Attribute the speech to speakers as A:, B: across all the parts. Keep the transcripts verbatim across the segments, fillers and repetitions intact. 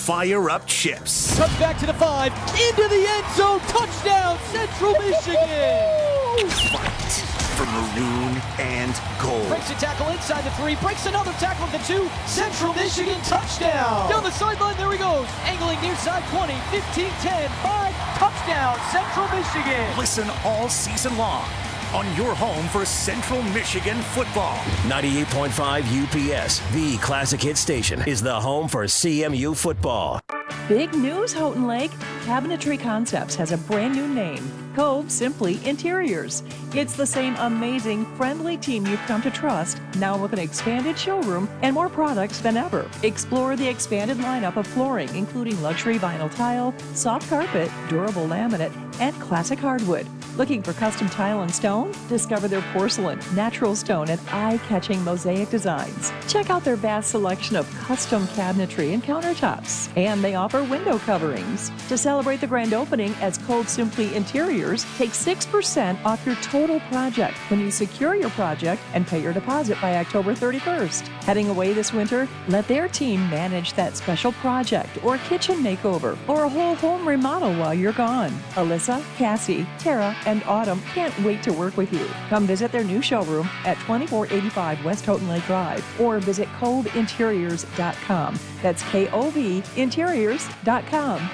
A: fire up chips.
B: Comes back to the five, into the end zone, touchdown, Central Michigan!
A: Fight for maroon and gold.
B: Breaks a tackle inside the three, breaks another tackle at the two, Central Michigan touchdown! Down the sideline, there he goes, angling near side twenty, fifteen ten, five, touchdown, Central Michigan!
A: Listen all season long on your home for Central Michigan football.
C: ninety-eight point five U P S, the classic hit station, is the home for C M U football.
D: Big news, Houghton Lake. Cabinetry Concepts has a brand new name, Cove Simply Interiors. It's the same amazing, friendly team you've come to trust, now with an expanded showroom and more products than ever. Explore the expanded lineup of flooring, including luxury vinyl tile, soft carpet, durable laminate, and classic hardwood. Looking for custom tile and stone? Discover their porcelain, natural stone, and eye-catching mosaic designs. Check out their vast selection of custom cabinetry and countertops. And they offer window coverings. To celebrate the grand opening as Cove Simply Interiors, take six percent off your total project when you secure your project and pay your deposit by October thirty-first. Heading away this winter? Let their team manage that special project or kitchen makeover or a whole home remodel while you're gone. Alyssa, Cassie, Tara, and Autumn can't wait to work with you. Come visit their new showroom at twenty-four eighty-five West Houghton Lake Drive or visit cove interiors dot com. That's K O V interiors dot com.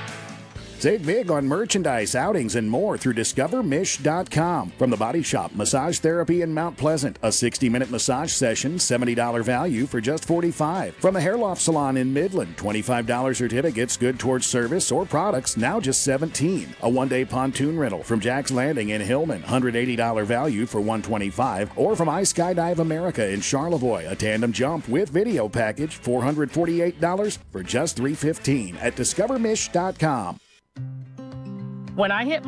E: Save big on merchandise, outings, and more through discover mish dot com. From the Body Shop, Massage Therapy in Mount Pleasant, a sixty-minute massage session, seventy dollars value for just forty-five dollars. From the Hair Loft Salon in Midland, twenty-five dollars certificates good towards service or products, now just seventeen dollars. A one-day pontoon rental from Jack's Landing in Hillman, one hundred eighty dollars value for one hundred twenty-five dollars. Or from I Skydive America in Charlevoix, a tandem jump with video package, four hundred forty-eight dollars for just three hundred fifteen dollars at discover mish dot com.
F: When I hit